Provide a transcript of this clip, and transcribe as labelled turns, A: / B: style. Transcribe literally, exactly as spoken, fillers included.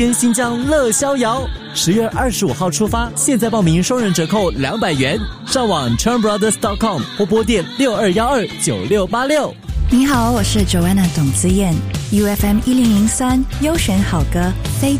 A: 跟新疆乐逍遥，十月二十五号出发，现在报名双人折扣两百元。上网 charm brothers dot com 或拨电六二幺二九六八六。
B: 你好，我是 Joanna 董姿燕 ，U F M 一零零三优选好歌非